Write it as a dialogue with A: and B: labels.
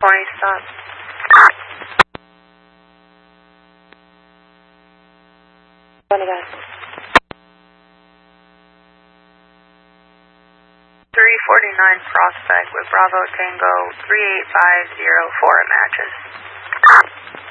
A: 20 stop.
B: Guys.
A: 349 Prospect with Bravo Tango 38504 matches.